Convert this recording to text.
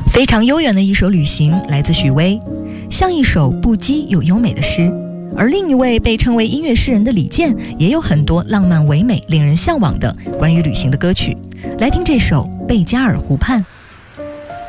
非常悠远的一首旅行来自许巍，像一首不羁又优美的诗。而另一位被称为音乐诗人的李健，也有很多浪漫唯美、令人向往的关于旅行的歌曲。来听这首《贝加尔湖畔》。